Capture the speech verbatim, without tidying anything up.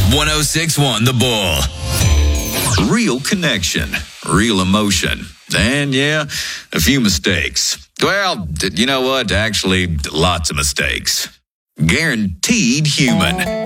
one oh six point one The Bull. Real connection, real emotion, and yeah, a few mistakes. Well, you know what? Actually, lots of mistakes. Guaranteed human.